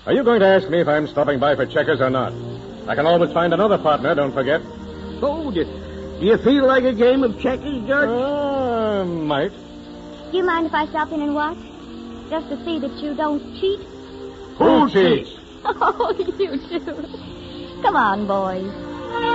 Are you going to ask me if I'm stopping by for checkers or not? I can always find another partner, don't forget. Oh, do you feel like a game of checkers, Judge? Might. Do you mind if I stop in and watch? Just to see that you don't cheat? Who cheats? Oh, you do. Come on, boys.